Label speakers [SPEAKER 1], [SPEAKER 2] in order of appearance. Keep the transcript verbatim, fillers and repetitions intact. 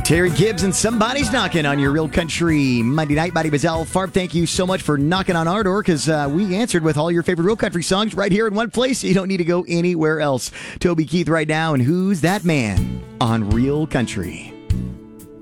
[SPEAKER 1] Terry Gibbs and Somebody's Knocking on your Real Country Monday night. Buddy Bazell, Farb, thank you so much for knocking on our door because uh, we answered with all your favorite Real Country songs right here in one place. You don't need to go anywhere else. Toby Keith right now, and Who's That Man on Real Country.